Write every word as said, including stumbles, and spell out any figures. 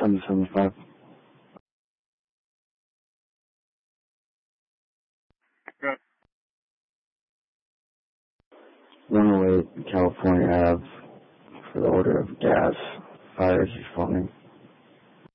seven seven five. Good. one oh eight California Ave for the order of gas. Fire is responding.